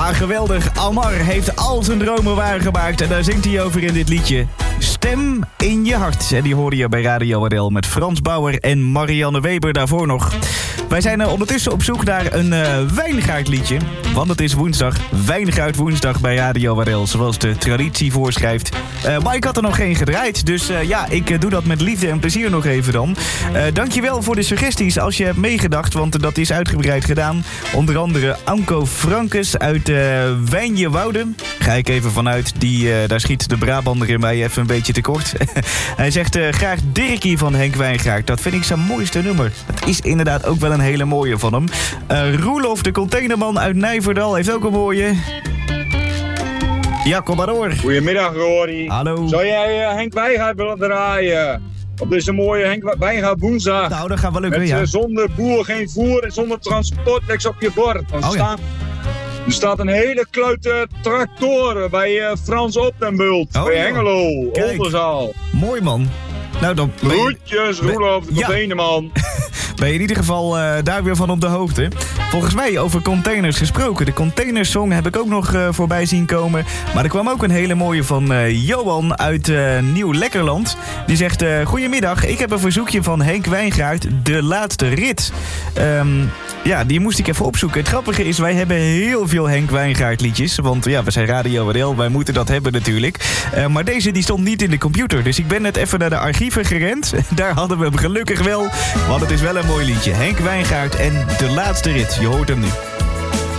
Ja, geweldig. Almar heeft al zijn dromen waargemaakt en daar zingt hij over in dit liedje. Stem in je hart. En die hoorde je bij Radio Adel met Frans Bauer en Marianne Weber daarvoor nog. Wij zijn ondertussen op zoek naar een wijngaardliedje. Want het is woensdag, Wijngaard woensdag bij Radio Adel, zoals de traditie voorschrijft. Maar ik had er nog geen gedraaid, dus ik doe dat met liefde en plezier nog even dan. Dankjewel voor de suggesties als je hebt meegedacht, want dat is uitgebreid gedaan. Onder andere Anko Frankes uit Wijnjewouden. Ga ik even vanuit, daar schiet de Brabander in mij even een beetje tekort. Hij zegt graag Dirkie van Henk Wijngaard. Dat vind ik zijn mooiste nummer. Dat is inderdaad ook wel een hele mooie van hem. Roelof de containerman uit Nijverdal heeft ook een mooie. Ja, kom maar door. Goedemiddag, Rory. Hallo. Zou jij Henk Wijngaard willen draaien? Op deze mooie Henk Wijngaard woensdag. Nou, dat gaat wel lukken, ja. Met zonder boer geen voer en zonder transport niks op je bord. Want er staat een hele kluit tractoren bij Frans Optenbult. Bij Hengelo, Oldenzaal. Mooi, man. Nou, dan Groetjes, Roelof, de containerman. Ben je in ieder geval daar weer van op de hoogte. Volgens mij over containers gesproken. De containersong heb ik ook nog voorbij zien komen. Maar er kwam ook een hele mooie van Johan uit Nieuw-Lekkerland. Die zegt, goedemiddag, ik heb een verzoekje van Henk Wijngaard, De Laatste Rit. Die moest ik even opzoeken. Het grappige is, wij hebben heel veel Henk Wijngaard liedjes. Want ja, we zijn Radio Adel, wij moeten dat hebben natuurlijk. Maar deze die stond niet in de computer. Dus ik ben net even naar de archieven gerend. Daar hadden we hem gelukkig wel. Want het is wel een mooi liedje. Henk Wijngaard en De Laatste Rit. Je hoort hem nu.